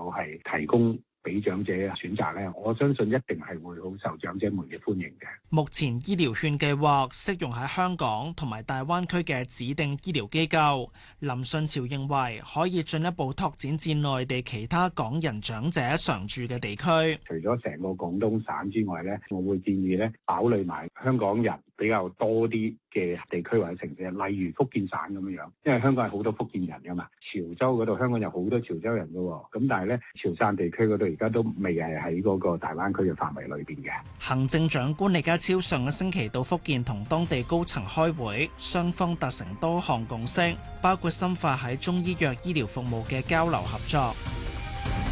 夠係提供俾長者選擇咧，我相信一定係會好受長者們嘅歡迎嘅。 目前醫療券計劃適用喺香港同埋大灣區嘅指定醫療機構。林順潮認為可以進一步拓展至內地其他港人長者常住嘅地區。 除咗成個廣東省之外咧，我會建議咧考慮埋香港人比較多啲嘅地區或者城市，例如福建省咁樣樣，因為香港係好多福建人噶嘛。潮州嗰度香港有好多潮州人噶，咁但係咧潮汕地區嗰度而家都未係喺嗰個大灣區嘅範圍裏邊嘅。 行政長官李家超上個星期到福建同當地高層開會，雙方達成多項共識，包括深化喺中醫藥醫療服務嘅交流合作。